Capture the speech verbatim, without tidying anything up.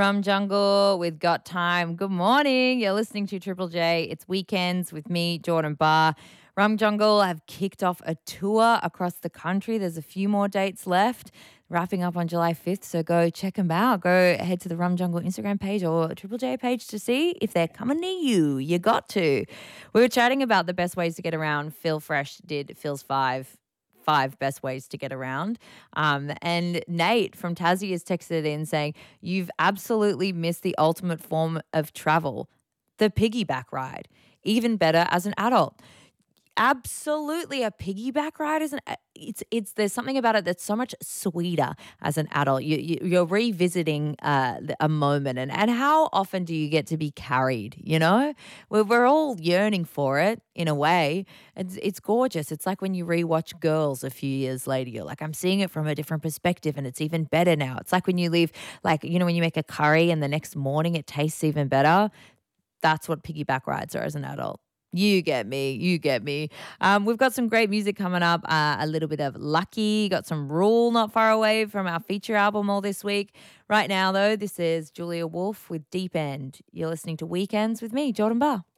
From Jungle with Got Time. Good morning. You're listening to Triple J. It's weekends with me, Jordan Barr. Rum Jungle have kicked off a tour across the country. There's a few more dates left, wrapping up on July fifth. So go check them out. Go head to the Rum Jungle Instagram page or Triple J page to see if they're coming near you. You got to. We were chatting about the best ways to get around. Phil Fresh did Phil's Five five best ways to get around. Um, and Nate from Tassie has texted in saying, you've absolutely missed the ultimate form of travel, the piggyback ride. Even better as an adult. Absolutely, a piggyback ride is an it's it's there's something about it that's so much sweeter as an adult. You, you you're revisiting uh, a moment, and and how often do you get to be carried? You know, we're we're all yearning for it in a way. It's it's gorgeous. It's like when you rewatch Girls a few years later. You're like, I'm seeing it from a different perspective, and it's even better now. It's like when you leave, like you know, when you make a curry and the next morning it tastes even better. That's what piggyback rides are as an adult. You get me. You get me. Um, we've got some great music coming up. Uh, a little bit of Lucky. Got some Rule not far away from our feature album all this week. Right now, though, this is Julia Wolf with Deep End. You're listening to Weekends with me, Jordan Barr.